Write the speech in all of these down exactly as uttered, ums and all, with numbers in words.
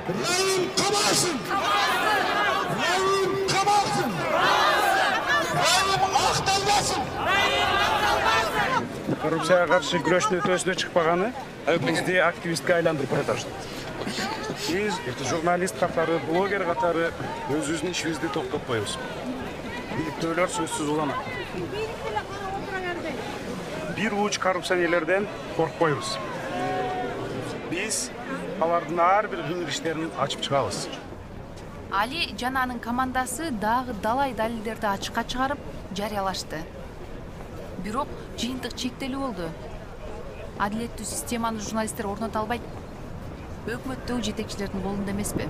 Rayın kabarsın. Rayın kabarsın. Rayın ақталбасын. Коррупцияға қарсы күрөштүн өтөсүнө чыкпаганы бизди активистке айландырып баратышты. Биз журналист катары, блогер катары өзүбүздүн ишибизди токтотпойбуз. Бийликтүүлөр сөзсүз уланат. Бир уч коррупционерлерден коркпойбуз. Биз алардын ар бир кыймыл иштерин ачып чыгабыз. Али жана анын командасы дагы далай далилдерди ачыкка чыгарып жарыялашты. Бирок жыйынтык чектелүү болду. Адилеттүү системаны журналисттер орното албайт. Өкмөттөгү жетекчилердин колунда эмеспи?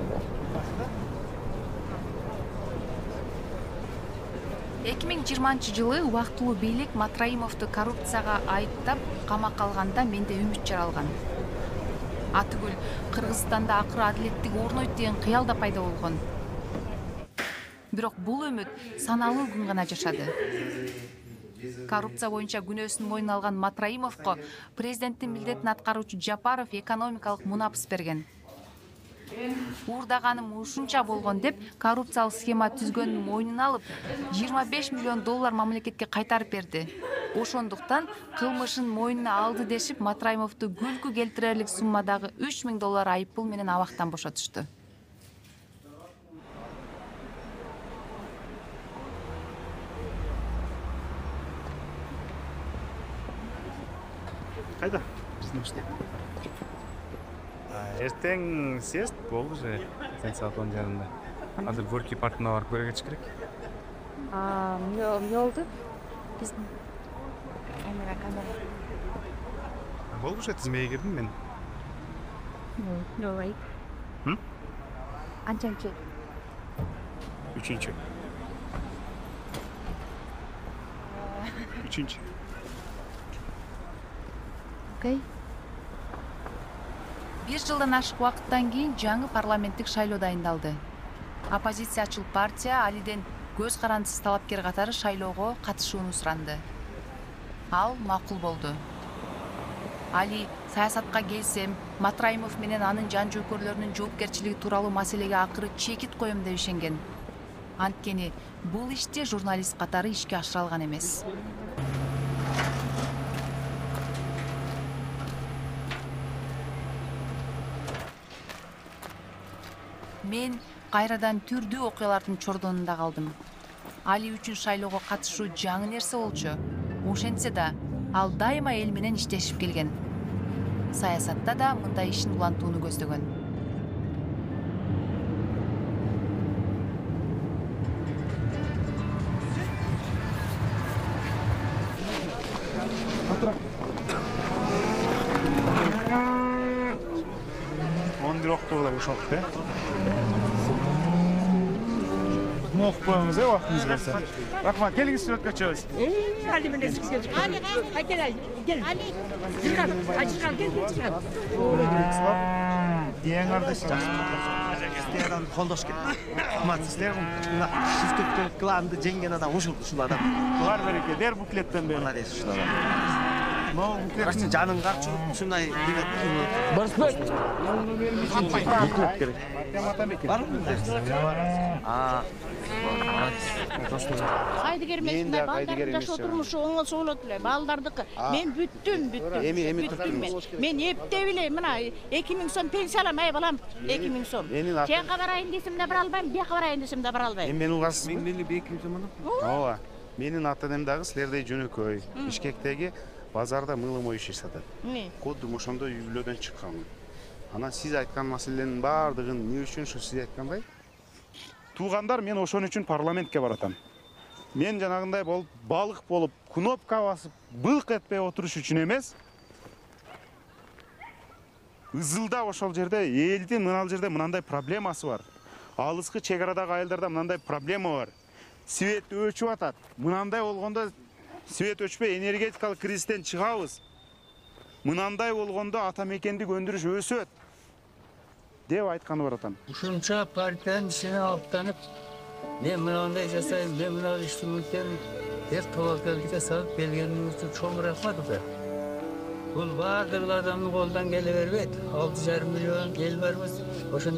эки миң жыйырманчы жылы убактылуу бийлик Матраимовду коррупцияга айыптап камакка алганда менде үмүт жаралган. Атүгүл Кыргызстанда акыры адилеттик орнойт деген кыял да пайда болгон. Бирок бул үмүт саналуу күн гана жашады. Коррупция боюнча күнөөсүн мойнуна алган Матраимовго президенттин милдетин аткаруучу Жапаров экономикалык мунапс берген. Уурдаганым ушунча болгон деп коррупциялык схема түзгөнүн мойнуна алып, жыйырма беш миллион доллар мамлекетке кайтарып берди. Ошондуктан кылмышын мойнуна алды дешип Матраимовду күлкү келтирерлик суммадагы үч миң доллар айыппул менен абактан бошотушту. Кайда? Биздин иште. Эртең съезд болду же, сен саат он жарымда. Азыр Горький паркына барып көрө кетиш керек. А, эмне болду? Биздин камера камера. Болду же, тизмеге кирдим мен. Новай. Хм? Анчанчы? Үчүнчү. Үчүнчү. Окей. Бир жылдан ашык убакыттан кийин жаңы парламенттик шайлоо дайындалды. Оппозициячыл партия Алиден көз карандысыз талапкер катары шайлоого катышууну суранды. Ал макул болду. Али саясатка келсем, Матраимов менен анын жан жөөкөрлөрүнүн жоопкерчилиги тууралуу маселеге акыры чекит коем деп ишенген. Анткени бул ишти журналист катары ишке ашыра алган эмес. Мен кайрадан түрдүү окуялардын чордонунда калдым. Али үчүн шайлоого катышуу жаңы нерсе болчу. Ошентсе да, ал дайыма эл менен иштешип келген. Саясатта да мындай ишин улантууну көздөгөн. он бир октябрда ошондук, э? Мох коюңуз, э, убактыңыз келсе. Рахмат, келиңиз сүрөткө чыгабыз. Али менен сизге чыгып. Али, кел, кел. Али, чыгам, чыгам, кел, чыгам. Эң ардаш Сіздерден қолдаш керек. Рахмат, сіздер мына шифтөктө кланды жеңген адам ушул ушул адам. Бар береке, бер буклеттен бери. Молодец, ушул адам. Могу буклеттин жанын карчу, ушундай деген. Барысбек. Буклет керек. Барбы? А, Кайдыгер эмесмин, балдардын жаш отурмушу оңолсо болот эле. Балдардыкы. Мен бүттүм, бүттүм. Эми эми бүттүм мен. Мен эптеп эле мына эки миң сом пенсия алам, ай балам. эки миң сом. Жакка барайын десем да бара албайм, бияка барайын десем да бара албайм. Эми менин угасыз мен мени эки миң сом алам. Ооба. Менин ата-энем дагы силердей жөнөкөй. Бишкектеги базарда мылым ой иш сатат. Коддум ошондой үй бүлөдөн чыкканмын. Анан сиз айткан маселенин баардыгын эмне үчүн ушу сиз айткандай? Туугандар, мен ошон үчүн парламентке баратам. Мен жанагындай болуп, балык болуп, кнопка басып, былк этпей отуруш үчүн эмес. Ызылда ошол жерде элдин мынал жерде мынандай проблемасы бар. Алыскы чек арадагы айылдарда мынандай проблема бар. Свет өчүп атат. Мынандай болгондо свет өчпөй энергетикалык кризистен чыгабыз. Мынандай болгондо ата мекендик өндүрүш өсөт деп айтканы баратам. Ушунча партиянын ишине алыптанып, мен мынандай жасайм, мен мына инструменттерин деп талапкерликке салып келгениңиз үчүн чоң рахмат. Бул баардык адамдын колунан келе бербейт. алты жарым миллион эл барбыз. Ошондо